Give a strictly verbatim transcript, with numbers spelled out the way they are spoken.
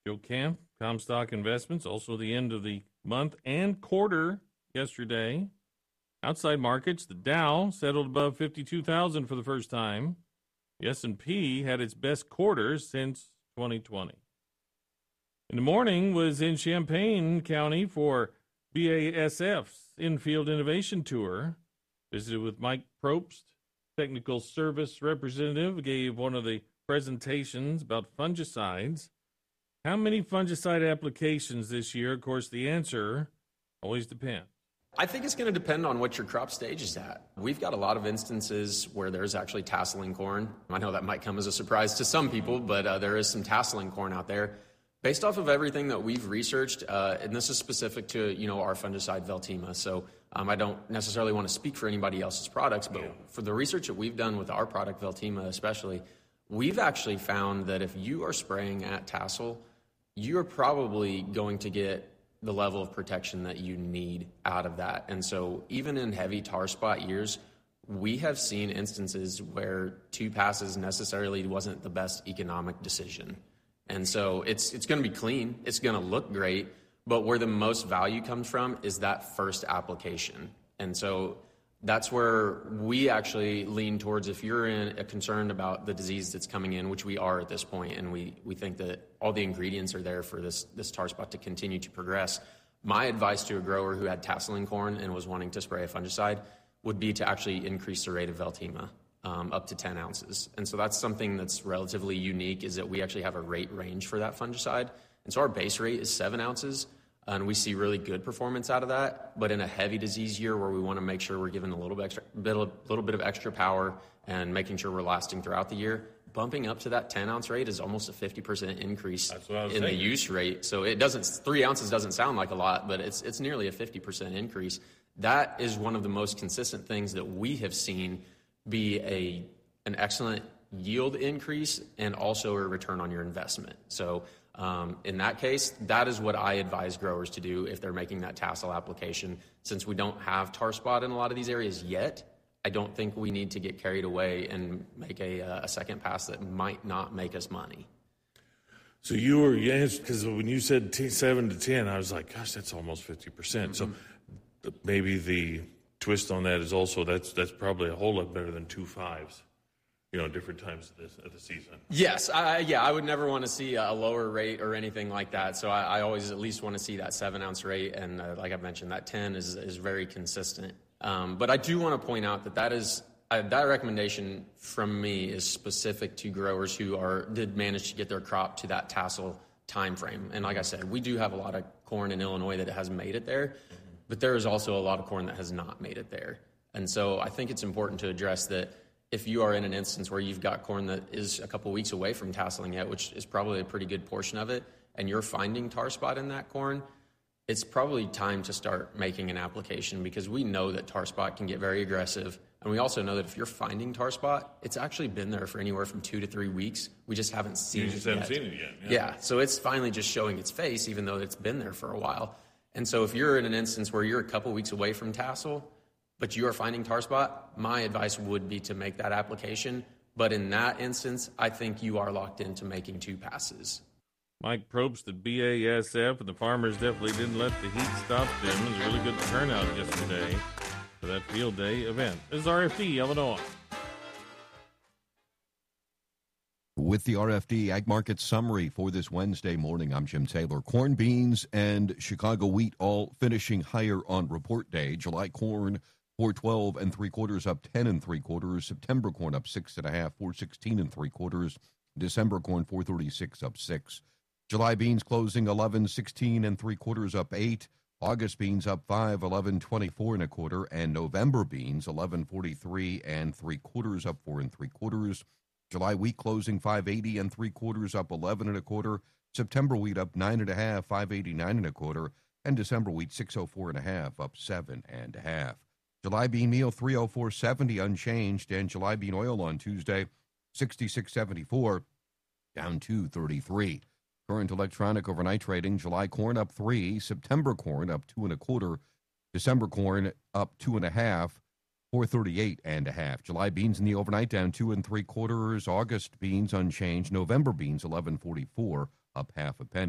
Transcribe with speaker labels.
Speaker 1: Joe Camp, Comstock Investments, also the end of the month and quarter yesterday. Outside markets, the Dow settled above fifty-two thousand for the first time. The S and P had its best quarter since twenty twenty. In the morning was in Champaign County for B A S F's Infield Innovation Tour. Visited with Mike Probst, technical service representative, gave one of the presentations about fungicides. How many fungicide applications this year? Of course, the answer always depends.
Speaker 2: I think it's going to depend on what your crop stage is at. We've got a lot of instances where there's actually tasseling corn. I know that might come as a surprise to some people, but uh, there is some tasseling corn out there. Based off of everything that we've researched, uh, and this is specific to, you know, our fungicide Veltima, so um, I don't necessarily want to speak for anybody else's products, but yeah. For the research that we've done with our product Veltima especially, we've actually found that if you are spraying at tassel, you're probably going to get the level of protection that you need out of that. And so even in heavy tar spot years, we have seen instances where two passes necessarily wasn't the best economic decision. And so it's it's going to be clean, it's going to look great, but where the most value comes from is that first application. And so that's where we actually lean towards, if you're in a concerned about the disease that's coming in, which we are at this point, and we, we think that all the ingredients are there for this, this tar spot to continue to progress. My advice to a grower who had tasseling corn and was wanting to spray a fungicide would be to actually increase the rate of Veltima um, up to ten ounces. And so that's something that's relatively unique, is that we actually have a rate range for that fungicide. And so our base rate is seven ounces. And we see really good performance out of that. But in a heavy disease year where we want to make sure we're giving a little bit, extra, bit, a little bit of extra power and making sure we're lasting throughout the year, bumping up to that ten ounce rate is almost a fifty percent increase in saying. The use rate. So it doesn't, three ounces doesn't sound like a lot, but it's it's nearly a fifty percent increase. That is one of the most consistent things that we have seen be a an excellent yield increase and also a return on your investment. So Um, in that case, that is what I advise growers to do if they're making that tassel application. Since we don't have tar spot in a lot of these areas yet, I don't think we need to get carried away and make a, a second pass that might not make us money.
Speaker 1: So you were, yes, because when you said t- seven to ten, I was like, gosh, that's almost fifty percent. Mm-hmm. So the, maybe the twist on that is also that's that's probably a whole lot better than two fives. You know, different times of, this, of the season.
Speaker 2: Yes, I, yeah, I would never want to see a lower rate or anything like that. So I, I always at least want to see that seven ounce rate, and uh, like I mentioned, that ten is is very consistent. Um, but I do want to point out that that is uh, that recommendation from me is specific to growers who are did manage to get their crop to that tassel time frame. And like I said, we do have a lot of corn in Illinois that has made it there, mm-hmm. but there is also a lot of corn that has not made it there. And so I think it's important to address that. If you are in an instance where you've got corn that is a couple weeks away from tasseling yet, which is probably a pretty good portion of it, and you're finding tar spot in that corn, it's probably time to start making an application, because we know that tar spot can get very aggressive. And we also know that if you're finding tar spot, it's actually been there for anywhere from two to three weeks. We just haven't seen
Speaker 1: you just
Speaker 2: it
Speaker 1: haven't
Speaker 2: yet.
Speaker 1: seen it yet.
Speaker 2: Yeah. yeah, so it's finally just showing its face, even though it's been there for a while. And so if you're in an instance where you're a couple weeks away from tassel, but you are finding tar spot, my advice would be to make that application. But in that instance, I think you are locked into making two passes.
Speaker 1: Mike Probst at B A S F, and the farmers definitely didn't let the heat stop them. It was a really good turnout yesterday for that field day event. This is R F D, Illinois.
Speaker 3: With the R F D Ag Market Summary for this Wednesday morning, I'm Jim Taylor. Corn, beans, and Chicago wheat all finishing higher on report day. July corn, four twelve and three quarters up ten and three quarters. September corn up six and a half, four sixteen and three quarters. December corn four thirty-six up six. July beans closing eleven sixteen and three quarters up eight. August beans up five eleven twenty-four and a quarter, and November beans eleven forty-three and three quarters up four and three quarters. July wheat closing five eighty and three quarters up eleven and a quarter. September wheat up nine and a half, five eighty-nine and a quarter, and December wheat six oh four and a half up seven and a half. July bean meal three oh four seventy unchanged, and July bean oil on Tuesday sixty-six seventy-four down two thirty-three. Current electronic overnight trading: July corn up three, September corn up two and a quarter, December corn up two and a half, four thirty-eight and a half. July beans in the overnight down two and three quarters. August beans unchanged. November beans eleven forty-four up half a penny.